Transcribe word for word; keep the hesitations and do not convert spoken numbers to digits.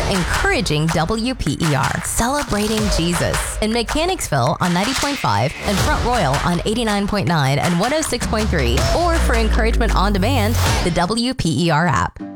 encouraging W P E R, celebrating Jesus in Mechanicsville on ninety point five and Front Royal on eighty-nine point nine and one oh six point three, or for encouragement on demand, the W P E R app.